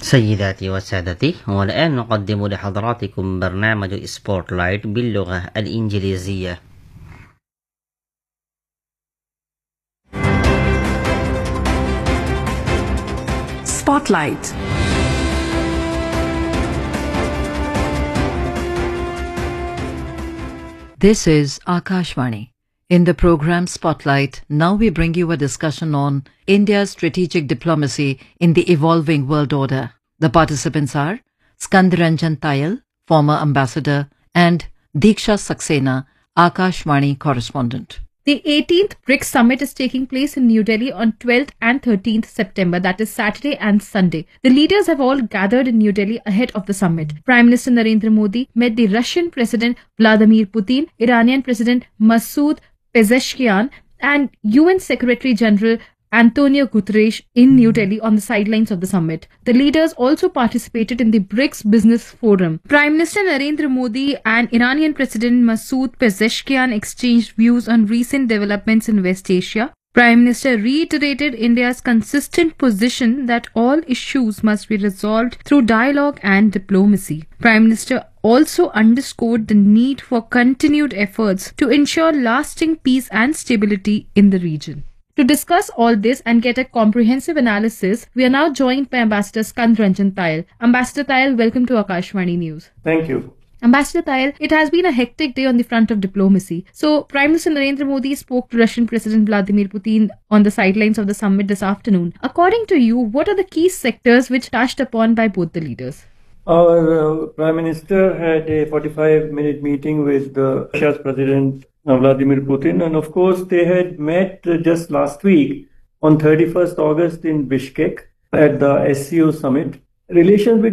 سيداتي وسادتي، والآن نقدم لحضراتكم برنامج سبوتلايت باللغة الإنجليزية. Spotlight. This is Akashvani. In the program Spotlight, now we bring you a discussion on India's strategic diplomacy in the evolving world order. The participants are Skandranjan Tayal, former ambassador, and Diksha Saxena, Akashvani correspondent. The 18th BRICS Summit is taking place in New Delhi on 12th and 13th September, that is Saturday and Sunday. The leaders have all gathered in New Delhi ahead of the summit. Prime Minister Narendra Modi met the Russian President Vladimir Putin, Iranian President Masoud Pezeshkian, and UN Secretary General Antonio Guterres in New Delhi on the sidelines of the summit. The leaders also participated in the BRICS Business Forum. Prime Minister Narendra Modi and Iranian President Masoud Pezeshkian exchanged views on recent developments in West Asia. Prime Minister reiterated India's consistent position that all issues must be resolved through dialogue and diplomacy. Prime Minister also underscored the need for continued efforts to ensure lasting peace and stability in the region. To discuss all this and get a comprehensive analysis, we are now joined by Ambassador Skandranjan Tayal. Ambassador Tayal, welcome to Akashvani News. Thank you. Ambassador Tayal, it has been a hectic day on the front of diplomacy. So, Prime Minister Narendra Modi spoke to Russian President Vladimir Putin on the sidelines of the summit this afternoon. According to you, what are the key sectors which touched upon by both the leaders? Our Prime Minister had a 45-minute meeting with Russia's President Vladimir Putin, and of course they had met just last week on 31st August in Bishkek at the SCO summit. Relations